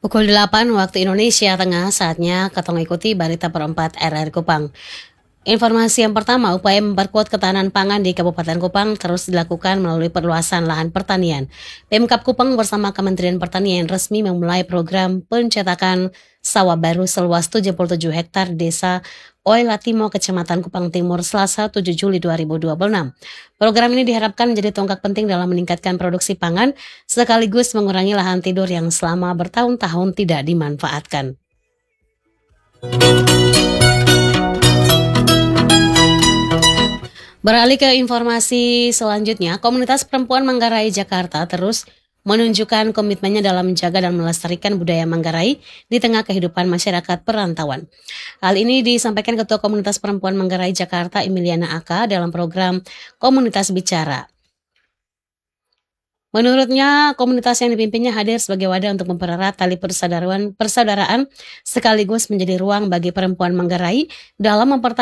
Pukul 8 waktu Indonesia Tengah, saatnya kita mengikuti Berita Perempat RRI Kupang. Informasi yang pertama, upaya memperkuat ketahanan pangan di Kabupaten Kupang terus dilakukan melalui perluasan lahan pertanian. Pemkab Kupang bersama Kementerian Pertanian resmi memulai program pencetakan sawah baru seluas 77 hektar desa Oilatimo, Kecamatan Kupang Timur, Selasa 7 Juli 2026. Program ini diharapkan menjadi tonggak penting dalam meningkatkan produksi pangan, sekaligus mengurangi lahan tidur yang selama bertahun-tahun tidak dimanfaatkan. Beralih ke informasi selanjutnya, komunitas perempuan Manggarai Jakarta terus menunjukkan komitmennya dalam menjaga dan melestarikan budaya Manggarai di tengah kehidupan masyarakat perantauan. Hal ini disampaikan Ketua Komunitas Perempuan Manggarai Jakarta, Emiliana Aka, dalam program Komunitas Bicara. Menurutnya, komunitas yang dipimpinnya hadir sebagai wadah untuk mempererat tali persaudaraan sekaligus menjadi ruang bagi perempuan Manggarai dalam mempertahankan